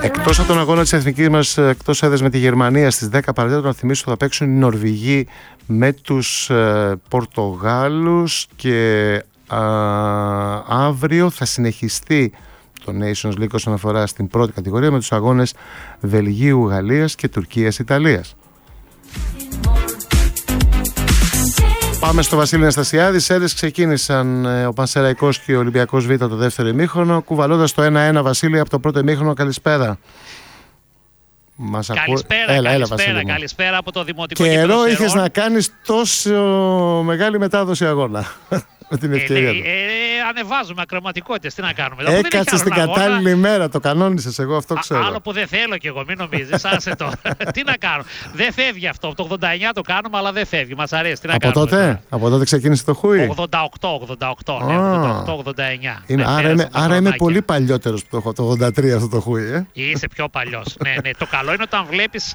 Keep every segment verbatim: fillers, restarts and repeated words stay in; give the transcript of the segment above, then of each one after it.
Εκτός από τον αγώνα της εθνικής μας εκτός έδρας με τη Γερμανία στις δέκα παρατέταρτο, να θυμίσω θα παίξουν οι Νορβηγοί με τους ε, Πορτογάλους και α, αύριο θα συνεχιστεί το Nations League όσον αφορά στην πρώτη κατηγορία με τους αγώνες Βελγίου, Γαλλίας και Τουρκίας, Ιταλίας. Πάμε στο Βασίλη Αναστασιάδη. Σέντες ξεκίνησαν ε, ο Πανσεραϊκός και ο Ολυμπιακός Β το δεύτερο ημίχρονο, κουβαλώντας το ένα ένα. Βασίλη, από το πρώτο ημίχρονο, καλησπέρα. Μας καλησπέρα, ακού... έλα, καλησπέρα, έλα, καλησπέρα από το Δημοτικό Καιρό Κύπρο Σερών. είχες να κάνεις τόσο μεγάλη μετάδοση αγώνα. Με την ευκαιρία ε, του. ε, ε, ανεβάζουμε ακροματικότητες, τι να κάνουμε. Έκατσε στην κατάλληλη μέρα, το κανόνισες, εγώ αυτό ξέρω. Α, άλλο που δεν θέλω κι εγώ, μην νομίζεις, άσε το. Τι να κάνω. Δεν φεύγει αυτό. Το ογδόντα εννιά το κάνουμε, αλλά δεν φεύγει. Μας αρέσει. Τι να από κάνουμε τότε, τώρα. από τότε ξεκίνησε το χούι. ογδόντα οκτώ, ογδόντα οκτώ, ναι, ογδόντα οκτώ, ογδόντα εννιά. Είναι, ναι, άρα είμαι, άρα είμαι πολύ παλιότερος που το έχω το ογδόντα τρία αυτό το χούι, ε. Είσαι πιο παλιός. ναι, ναι. Το καλό είναι όταν βλέπεις,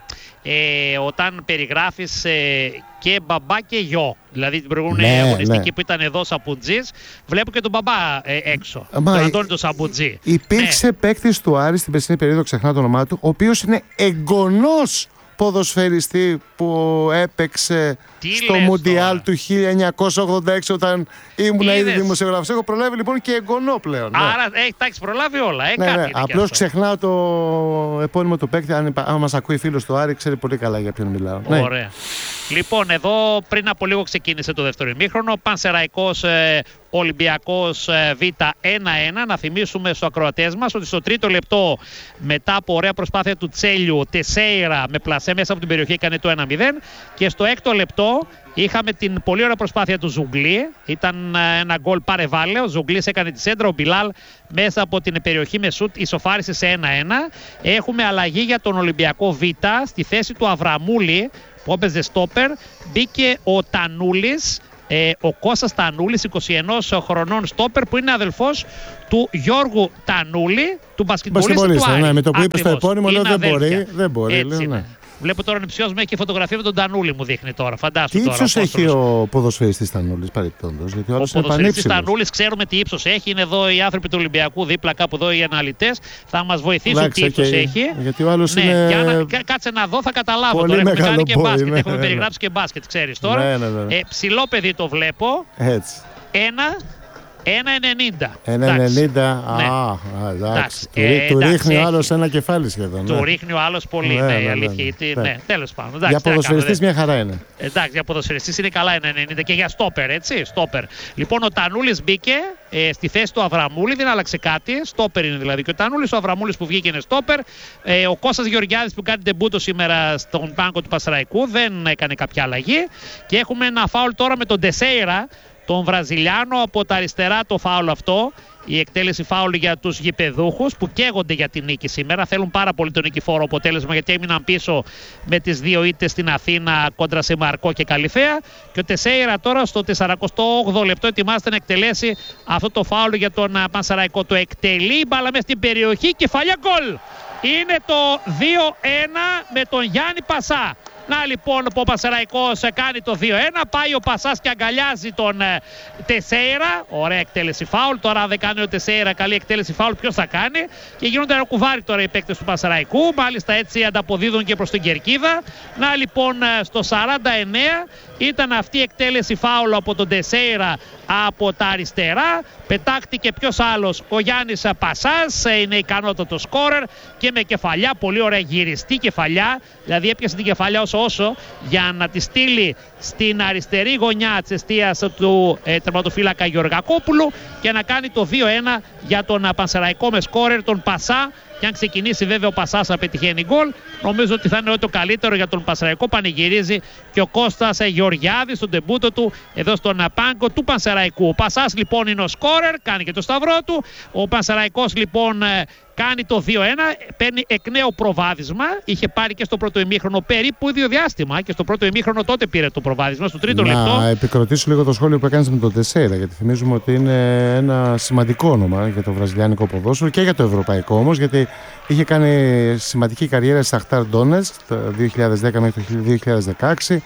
ε, όταν περιγράφεις ε, και μπαμπά και γιο. Δηλαδή την προηγούμενη ναι, αγωνιστική ναι. που ήταν εδώ Σαμπουτζής, βλέπω και τον μπαμπά ε, έξω. Μα, τον Αντώνη τον Σαμπουτζή. Υπήρξε ναι. παίκτης του Άρη στην περσινή περίοδο, ξεχνά το όνομά του, ο οποίος είναι εγγονός ποδοσφαιριστή που έπαιξε τι στο Μουντιάλ του χίλια εννιακόσια ογδόντα έξι όταν ήμουν ήδη δημοσιογράφος. Έχω προλάβει λοιπόν και εγγονό πλέον. Ναι. Άρα τα έχεις προλάβει όλα. Ε, ναι, κάτι ναι. Απλώς ξεχνάω το επώνυμο του παίκτη. Αν, αν μας ακούει φίλος του Άρη, ξέρει πολύ καλά για ποιον μιλάω. Ωραία. Ναι. Λοιπόν, εδώ πριν από λίγο ξεκίνησε το δεύτερο ημίχρονο. Πανσεραϊκός ε, Ολυμπιακός ε, Β ένα ένα. Να θυμίσουμε στους ακροατές μας ότι στο τρίτο λεπτό, μετά από ωραία προσπάθεια του Τσέλιου, Τεσέιρα με πλασέ μέσα από την περιοχή έκανε το ένα μηδέν. Και στο έκτο λεπτό είχαμε την πολύ ωραία προσπάθεια του Ζουγκλή. Ήταν ε, ένα γκολ πάρε βάλε. Ο Ζουγκλής έκανε τη σέντρα. Ο Μπιλάλ μέσα από την περιοχή με σουτ ισοφάρισε σε ένα ένα. Έχουμε αλλαγή για τον Ολυμπιακό Β στη θέση του Αβραμούλη που έπαιζε στόπερ. Μπήκε ο Τανούλης, ε, ο Κώστας Τανούλης, είκοσι ενός χρονών στόπερ, που είναι αδελφός του Γιώργου Τανούλη, του μπασκετμπολίστα του Άρη. Ναι, με το που είπε στο επώνυμο λέω δεν μπορεί, δεν μπορεί. Έτσι, λέω, ναι. Βλέπω τώρα ο νηψιός μου έχει φωτογραφία με τον Τανούλη, μου δείχνει τώρα. Φαντάσου τι τώρα. Τι ύψος έχει ο ποδοσφαιριστής Τανούλης παρεπτόντως? Γιατί ο, ο ποδοσφαιριστής Τανούλης ξέρουμε τι ύψος έχει. Είναι εδώ οι άνθρωποι του Ολυμπιακού, δίπλα κάπου εδώ οι αναλυτές. Θα μας βοηθήσουν. Λάξε, τι ύψος και... έχει. Γιατί ο άλλος ναι, είναι. Για να... Κάτσε να δω, θα καταλάβω. Πολύ τώρα έχουμε κάνει και πόη, μπάσκετ. ναι, Έχουμε ναι, περιγράψει και μπάσκετ, ξέρεις τώρα. Ναι, ναι, ναι. Ε, ψηλό παιδί το βλέπω. Έτσι. Ένα. ένα ενενήντα. ένα ενενήντα. Α, εντάξει. Του ρίχνει ο άλλος ένα κεφάλι σχεδόν. Του ρίχνει ο άλλος πολύ, ναι, η αλήθεια. Ναι, τέλος πάντων. Για ποδοσφαιριστής μια χαρά είναι. Εντάξει, για ποδοσφαιριστής είναι καλά ένα ενενήντα και για στόπερ, έτσι. Στόπερ. Λοιπόν, ο Τανούλης μπήκε ε, στη θέση του Αβραμούλη, δεν άλλαξε κάτι. Στόπερ είναι δηλαδή και ο Τανούλης. Ο Αβραμούλης που βγήκε είναι στόπερ. Ε, ο Κώστας Γεωργιάδης που κάνει τεμπούτο σήμερα στον πάγκο του Πανσεραϊκού δεν έκανε κάποια αλλαγή. Και έχουμε ένα φάουλ τώρα με τον Τεσέιρα, τον Βραζιλιάνο, από τα αριστερά το φάουλ αυτό. Η εκτέλεση φάουλ για τους γηπεδούχους που καίγονται για την νίκη σήμερα. Θέλουν πάρα πολύ το νικηφόρο αποτέλεσμα γιατί έμειναν πίσω με τις δύο ήττες στην Αθήνα κόντρα σε Μαρκό και Καλυθέα. Και ο Τεσέιρα τώρα στο τεσσαρακοστό όγδοο λεπτό ετοιμάζεται να εκτελέσει αυτό το φάουλ για τον Πανσεραϊκό. Το εκτελεί, μπάλα μέσα στην περιοχή, κεφαλιά γκολ. Είναι το δύο ένα με τον Γιάννη Πασά. Να λοιπόν που ο Πανσεραϊκός κάνει το δύο ένα, πάει ο Πασάς και αγκαλιάζει τον ε, Τεσέιρα. Ωραία εκτέλεση φάουλ. Τώρα αν δεν κάνει ο Τεσέιρα καλή εκτέλεση φάουλ, ποιος θα κάνει? Και γίνονται ένα κουβάρι τώρα οι παίκτες του Πανσεραϊκού. Μάλιστα έτσι ανταποδίδουν και προς την κερκίδα. Να λοιπόν στο σαράντα εννέα ήταν αυτή η εκτέλεση φάουλ από τον Τεσέιρα από τα αριστερά. Πετάχτηκε ποιος άλλος? Ο Γιάννης Πασάς, είναι ικανότατο σκόρερ και με κεφαλιά, πολύ ωραία γυριστή κεφαλιά. Δηλαδή έπιασε την κεφαλιά όσο όσο για να τη στείλει στην αριστερή γωνιά της εστίας του ε, τερματοφύλακα Γεωργακόπουλου και να κάνει το δύο ένα για τον Πανσεραϊκό με σκόρερ τον Πασά. Και αν ξεκινήσει βέβαια ο Πασάς να πετυχαίνει γκολ, νομίζω ότι θα είναι το καλύτερο για τον Πανσεραϊκό. Πανηγυρίζει και ο Κώστας Γεωργιάδης στον τεμπούτο του εδώ στον πάγκο του Πανσεραϊκού. Ο Πασάς λοιπόν είναι ο σκόρερ, κάνει και το σταυρό του. Ο Πανσεραϊκός λοιπόν κάνει το δύο ένα, παίρνει εκ νέου προβάδισμα. Είχε πάρει και στο πρώτο ημίχρονο περίπου ίδιο διάστημα και στο πρώτο ημίχρονο τότε πήρε το προβάδισμα, στο τρίτο να λεπτό. Να επικροτήσω λίγο το σχόλιο που έκανες με τον Τεσέιρα, γιατί θυμίζουμε ότι είναι ένα σημαντικό όνομα για το βραζιλιάνικο ποδόσφαιρο και για το ευρωπαϊκό όμως, γιατί είχε κάνει σημαντική καριέρα στη Σαχτάρ Ντόνετσκ το δύο χιλιάδες δέκα μέχρι το δύο χιλιάδες δεκαέξι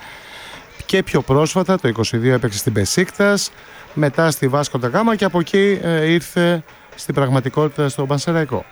και πιο πρόσφατα το είκοσι δύο έπαιξε στην Μπεσίκτας, μετά στη Βάσκο ντα Γκάμα και από εκεί ε, ήρθε στην πραγματικότητα στον Πανσεραϊκό.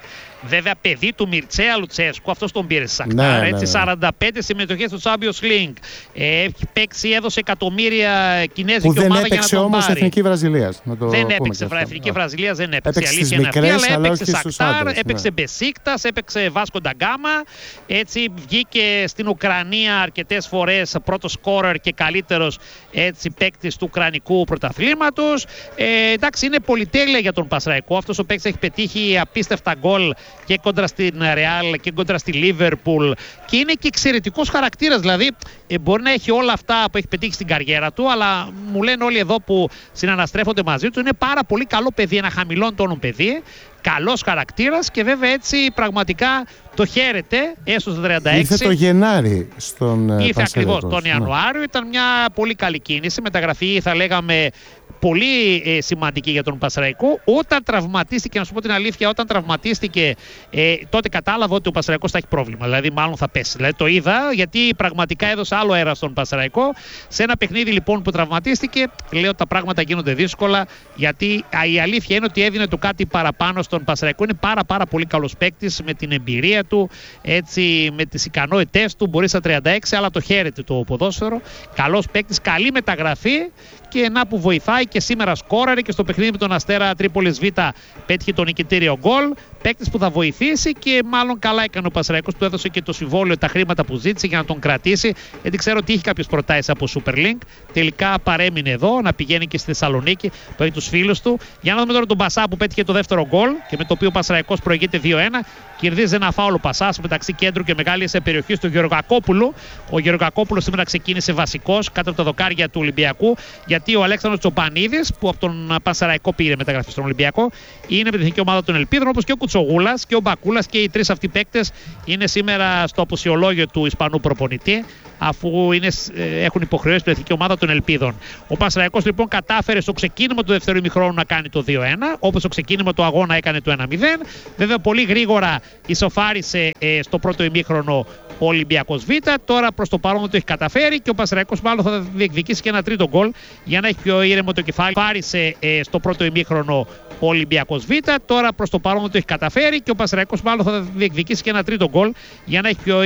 Βέβαια, παιδί του Μιρτσέα Λουτσέσκου, αυτό τον πήρε στη Σαχτάρ. Ναι, ναι, έτσι, ναι. σαράντα πέντε συμμετοχές στο Champions League. Ε, έχει παίξει, έδωσε εκατομμύρια Κινέζικη Που δεν ομάδα για να έπαιξε τον όμως πάρει. Εθνική Βραζιλίας. Να το Δεν πούμε έπαιξε και αυτό. Εθνική Βραζιλία, δεν έπαιξε. Έπαιξε Η στις αλήθεια είναι αυτή, μικρές, αλλά αλλά έπαιξε όχι στους Σακτάρ, άντρες, έπαιξε ναι. Μπεσίκτας, έπαιξε Βάσκο Νταγκάμα. Έτσι βγήκε στην Ουκρανία αρκετές φορές πρώτος σκόρερ και καλύτερος έτσι παίκτης του Ουκρανικού πρωταθλήματος. Ε, εντάξει, είναι πολυτέλεια για τον Πανσεραϊκό. Αυτός ο παίκτης έχει πετύχει απίστευτα γκολ και κόντρα στην Ρεάλ και κόντρα στη Λίβερπουλ. Και είναι και εξαιρετικός χαρακτήρας. Δηλαδή, ε, μπορεί να έχει όλα αυτά που έχει πετύχει στην καριέρα του, αλλά μου λένε όλοι εδώ που συναναστρέφονται μαζί του, είναι πάρα πολύ καλό παιδί, ένα χαμηλών τόνων παιδί. Καλός χαρακτήρας και βέβαια έτσι πραγματικά το χαίρεται, έστω στο τριάντα έξι. Ήρθε το Γενάρη στον Ήρθε ακριβώς Πανσεραϊκό. τον Ιανουάριο, ήταν μια πολύ καλή κίνηση, μεταγραφή θα λέγαμε πολύ ε, σημαντική για τον Πανσεραϊκό. Όταν τραυματίστηκε, να σου πω την αλήθεια, όταν τραυματίστηκε ε, τότε κατάλαβα ότι ο Πανσεραϊκός θα έχει πρόβλημα, δηλαδή μάλλον θα πέσει. Δηλαδή το είδα γιατί πραγματικά έδωσε άλλο αέρα στον Πανσεραϊκό. Σε ένα παιχνίδι λοιπόν που τραυματίστηκε, λέω ότι τα πράγματα γίνονται δύσκολα, γιατί α, η αλήθεια είναι ότι έδινε το κάτι παραπάνω στον Πανσεραϊκό. Είναι πάρα πάρα πολύ καλός παίκτης με την εμπειρία του, έτσι, με τις ικανότητές του, μπορεί στα τριάντα έξι, αλλά το χαίρεται το ποδόσφαιρο. Καλός παίκτης, καλή μεταγραφή και να που βοηθάει και σήμερα σκόραρε και στο παιχνίδι με τον Αστέρα Τρίπολης Β πέτυχε το νικητήριο γκολ. Παίκτης που θα βοηθήσει και μάλλον καλά έκανε ο Πανσεραϊκός, του έδωσε και το συμβόλαιο, τα χρήματα που ζήτησε για να τον κρατήσει. Γιατί ξέρω ότι είχε κάποιες προτάσεις από Super Link. Τελικά παρέμεινε εδώ, να πηγαίνει και στη Θεσσαλονίκη που έχει τους φίλους του. Για να δούμε τώρα τον Πασά που πέτυχε το δεύτερο γκολ και με το οποίο ο Πανσεραϊκός προηγείται δύο ένα. Κερδίζει ένα φάουλο Πασάς μεταξύ κέντρου και μεγάλης περιοχής του Γεωργακόπουλου. Ο Γεωργακόπουλος σήμερα ξεκίνησε βασικός κάτω από τα δοκάρια του Ολυμπιακού, γιατί ο Αλέξανδρος Τσοπανίδης, που από τον Πανσεραϊκό πήρε μεταγραφή στον Ολυμπιακό, είναι με την εθνική ομάδα των Ελπίδων, όπως και ο Κουτσογούλας και ο Μπακούλας, και οι τρεις αυτοί παίκτες είναι σήμερα στο απουσιολόγιο του Ισπανού προπονητή, αφού είναι, έχουν υποχρεώσει την εθνική ομάδα των Ελπίδων. Ο Πανσεραϊκός λοιπόν κατάφερε στο ξεκίνημα του δεύτερου ημιχρόνου να κάνει το δύο ένα, όπως στο ξεκίνημα του αγώνα έκανε το ένα μηδέν. Βέβαια πολύ γρήγορα ισοφάρισε ε, στο πρώτο ημίχρονο ο Ολυμπιακός Β. Τώρα προς το παρόν το έχει καταφέρει και ο Πανσεραϊκός μάλλον θα διεκδικήσει και ένα τρίτο γκολ για να έχει πιο ήρεμο το κεφάλι. Πάρισε ε, στο πρώτο ημίχρονο ο Ολυμπιακός Β. Τώρα προς το παρόν το έχει καταφέρει και ο Πανσεραϊκός μάλλον θα διεκδικήσει και ένα τρίτο γκολ για να έχει πιο